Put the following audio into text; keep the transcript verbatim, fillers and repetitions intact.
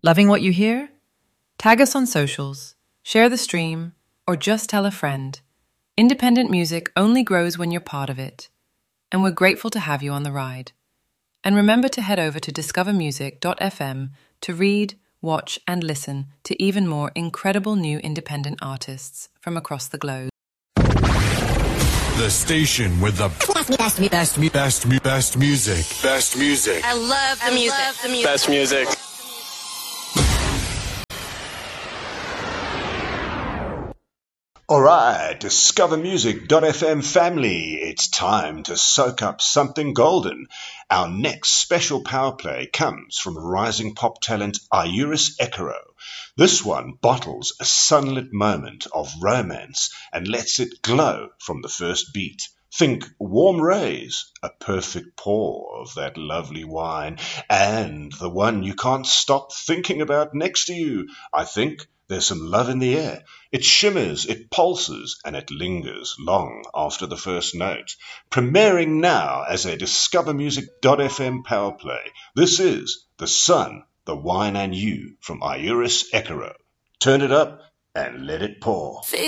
Loving what you hear? Tag us on socials, share the stream, or just tell a friend. Independent music only grows when you're part of it. And we're grateful to have you on the ride. And remember to head over to discover music dot f m to read, watch, and listen to even more incredible new independent artists from across the globe. The station with the best, best, best, best, best, best music. Best music. I love the music. Love the music. Best music. All right, discover music dot f m family, it's time to soak up something golden. Our next special power play comes from rising pop talent Iuris Ekero. This one bottles a sunlit moment of romance and lets it glow from the first beat. Think warm rays, a perfect pour of that lovely wine, and the one you can't stop thinking about next to you. I think there's some love in the air. It shimmers, it pulses, and it lingers long after the first note. Premiering now as a discover music dot f m power play, this is The Sun, the Wine and You from Iuris Ekero. Turn it up and let it pour.